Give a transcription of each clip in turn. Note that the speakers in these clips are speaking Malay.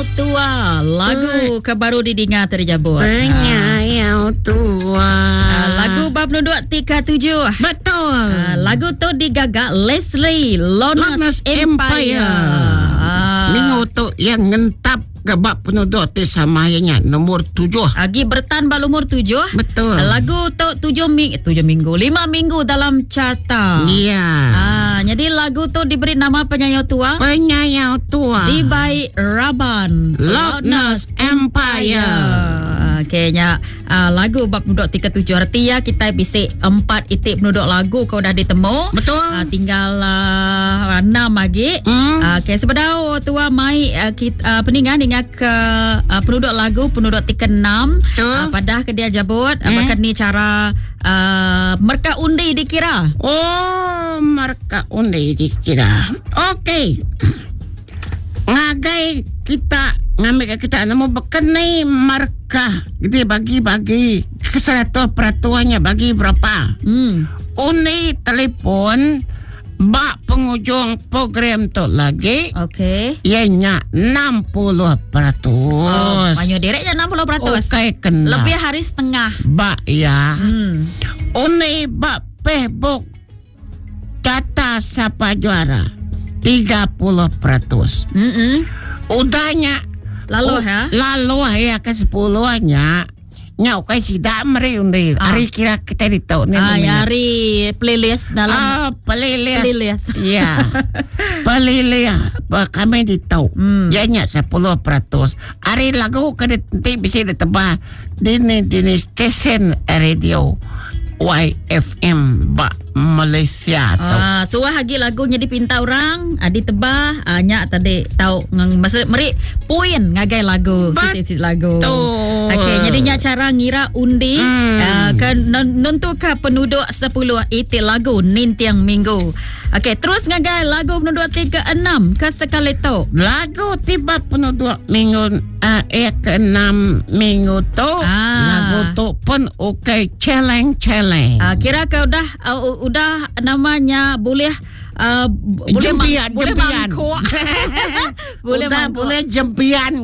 Tua, lagu kebaru didengar terjabut. Penyayang tua. Lagu bab penduduk 37. Betul. Lagu tu digagak Leslie Lonas Empire. Minggu tu yang ngentap ke bab penduduk tu samayanya nombor 7. Agi bertan bal umur 7. Betul. Lagu tu 5 minggu dalam carta. Ya. Jadi lagu tu diberi nama Penyayang Tua. Penyayang tua. Di by Raban Loudness Empire. Kayaknya lagu bab penduduk 37 artinya kita bisik 4 itik penduduk lagu kau dah ditemu. Betul. Tinggal 6 lagi. Okay, sebenarnya tua mai peningan dengan ke penduduk lagu penduduk 36. Padah ke dia jabut bahkan ni cara merka undi dikira. Oh, merka undi dikira. Okey. Ngagai kita ngambil kita nemu bekenai markah dia bagi kesalahan peraturannya bagi berapa undi telepon bak penghujung program tu lagi ianya 60%. Banyak direknya 60%. Okey, kena lebih hari setengah bak ya. Undi bak Facebook kata siapa juara 30%. Udahnya lalu ya ke 10-nya nyau kai sidak meri undi. Hari kira kita ditahu ni. Hari playlist dalam playlist. Ya. Playlist kami ditahu. Janya 10%. Hari lagu kada nanti bisa ditebah di stesen radio YFM Malaysia tu. Suah lagi lagunya dipinta orang, ditebah, nyak tadi tahu masa meri poin ngagai lagu, siti lagu. Okey, jadinya cara ngira undi kan nentukan penduduk 10 itik lagu nintiang minggu. Okey, terus ngagai lagu penduduk 36 ke sekali tu. Lagu tiba penduduk minggu ke-6 minggu tu. Lagu tu pun okey challenge. Kira kau udah namanya boleh jempian. boleh jempian.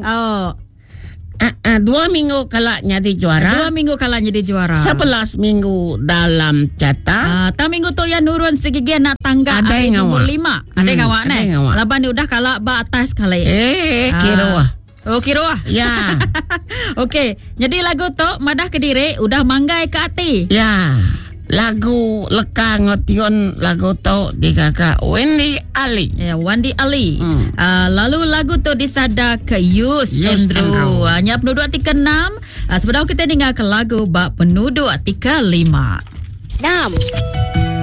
2 minggu kalanya di juara. 11 minggu dalam cata. Minggu tu yang nurun segigi nak tangga ada nomor 5. Ada ngawak ni. Laban ni udah kalah ba atas kali. Kira. Oh, kira. Ya. Okey, jadi lagu tu madah Kediri udah manggai ke hati. Ya. Lagu leka ngotion lagu tu digagak Wendy Ali. Ya, Wendy Ali. Lalu lagu tu disada ke Yus Andrew. Hanya penduduk 36. Sebenarnya kita dengar ke lagu bab penduduk 35. 6